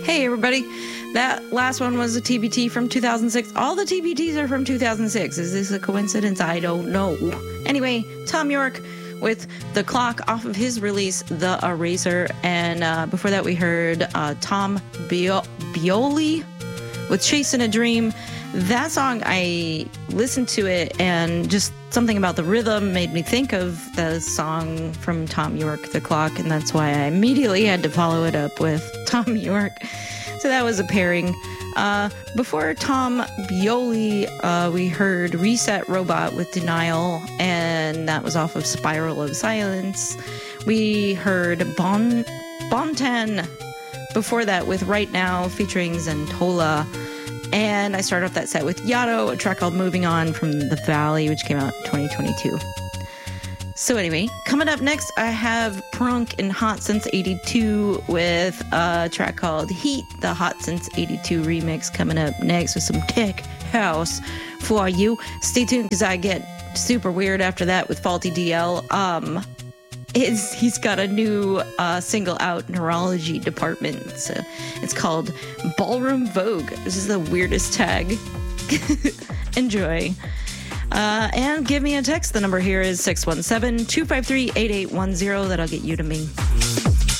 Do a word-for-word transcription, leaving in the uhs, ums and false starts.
Hey, everybody. That last one was a T B T from two thousand six. All the T B Ts are from two thousand six. Is this a coincidence? I don't know. Anyway, Thom Yorke with The Clock off of his release, The Eraser. And uh, before that, we heard uh, Tom Bio- Bioli with Chasing a Dream. That song, I listened to it, and just something about the rhythm made me think of the song from Thom Yorke, The Clock, and that's why I immediately had to follow it up with Thom Yorke. So that was a pairing. Uh, before Tom Bioli, uh, we heard Reset Robot with Denial, and that was off of Spiral of Silence. We heard Bon Bontan before that with Right Now featuring Zentola. And I started off that set with Yotto, a track called Moving On from The Valley, which came out in twenty twenty-two. So anyway, coming up next, I have Prunk and Hot Since eighty-two with a track called Heat, the Hot Since eighty-two remix coming up next with some tech house for you. Stay tuned because I get super weird after that with Faulty D L. Um, is he's got a new uh, single out, Neurology Department. So it's called Ballroom Vogue. This is the weirdest tag. Enjoy. Uh, and give me a text. The number here is six one seven, two five three, eight eight one zero. That'll get you to me.